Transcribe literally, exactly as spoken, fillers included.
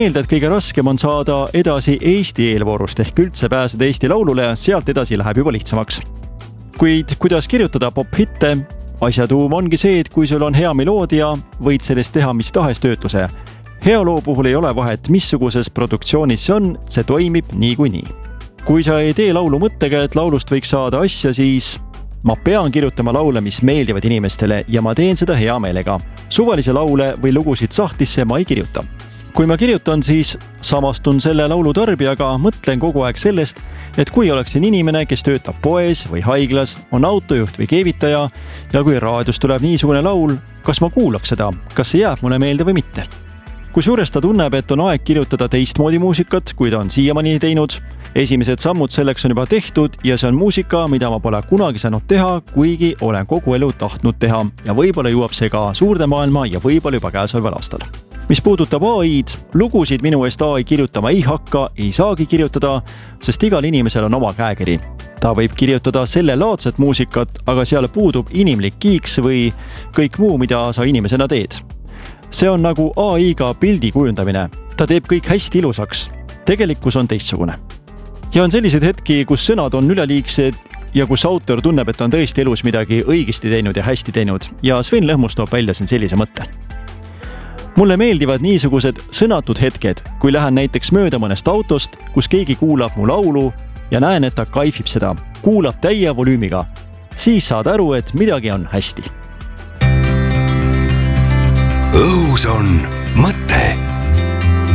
meelde, et kõige raskem on saada edasi Eesti eelvoorust ehk üldse pääseda Eesti Laulule, sealt edasi läheb juba lihtsamaks. Kuid kuidas kirjutada pop-hitte? Asja tuum ongi see, et kui sul on hea meloodia, võid sellest teha mis tahes töötluse. Hea loo puhul ei ole vahet, missuguses produktsioonis see on, see toimib nii kui nii. Kui sa ei tee laulu mõttega, et laulust võiks saada asja, siis ma pean kirjutama laule, mis meeldivad inimestele ja ma teen seda hea meelega. Suvalise laule või lugusid sahtlisse ma ei kirjuta. Kui ma kirjutan, siis samastun selle laulu tarbijaga, mõtlen kogu aeg sellest, et kui oleks siin inimene, kes töötab poes või haiglas, on autojuht või keevitaja ja kui raadios tuleb niisugune laul, kas ma kuulaks seda, kas see jääb mulle meelde või mitte. Kusjuures ta tunneb, et on aeg kirjutada teistmoodi muusikat, kui ta on siiamaani teinud. Esimesed sammud selleks on juba tehtud ja see on muusika, mida ma pole kunagi saanud teha, kuigi olen kogu elu tahtnud teha ja võib-olla jõuab see ka suurde maailma ja võib-olla juba käesoleval aastal. Mis puudutab A I-d, lugusid minu eest A I kirjutama ei hakka, ei saagi kirjutada, sest igal inimesel on oma käekiri. Ta võib kirjutada selle laadset muusikat, aga seal puudub inimlik kiiks või kõik muu, mida sa inimesena teed. See on nagu A I-ga pildi kujundamine. Ta teeb kõik hästi ilusaks. Tegelikkus on teistsugune. Ja on sellised hetki, kus sõnad on üleliigsed ja kus autor tunneb, et on tõesti elus midagi õigesti teinud ja hästi teinud. Ja Sven Lõhmus toob välja siin sellise mõtte. Mulle meeldivad niisugused sõnatud hetked, kui lähen näiteks mööda mõnest autost, kus keegi kuulab mu laulu ja näen, et ta kaifib seda, kuulab täie volüümiga. Siis saad aru, et midagi on hästi. Õhus on mõte.